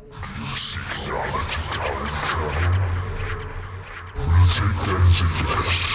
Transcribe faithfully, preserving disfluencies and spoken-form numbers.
You seek knowledge of time travel. Will you take that as a yes?